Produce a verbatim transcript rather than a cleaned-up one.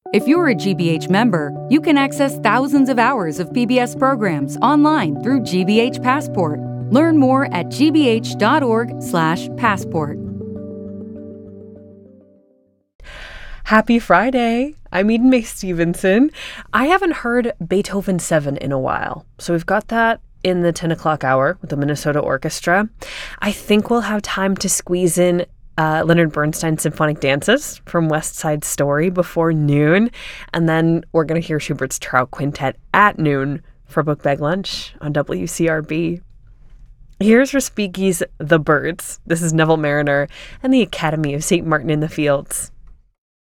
If you're a G B H member, you can access thousands of hours of P B S programs online through G B H Passport. Learn more at g b h dot org slash passport. Happy Friday! I'm Eden May Stevenson. I haven't heard Beethoven seven in a while, so we've got that in the ten o'clock hour with the Minnesota Orchestra. I think we'll have time to squeeze in uh, Leonard Bernstein's Symphonic Dances from West Side Story before noon, and then we're going to hear Schubert's Trout Quintet at noon for Book Bag Lunch on W C R B. Here's Respighi's The Birds. This is Neville Marriner and the Academy of Saint Martin in the Fields.